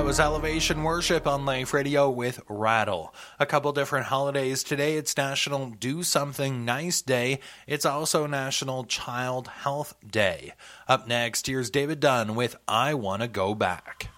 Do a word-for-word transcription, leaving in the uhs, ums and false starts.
was Elevation Worship on Life Radio with Rattle. A couple different holidays today. It's National Do Something Nice Day. It's also National Child Health Day. Up next, here's David Dunn with I Wanna Go Back.